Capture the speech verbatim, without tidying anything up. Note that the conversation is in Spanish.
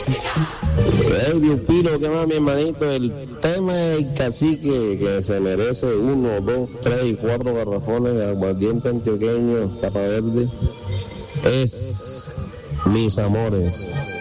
Hey, Pino, ¿qué más, mi hermanito? El tema es el cacique que se merece uno, dos, tres y cuatro garrafones de aguardiente antioqueño, tapa verde. Es Mis Amores.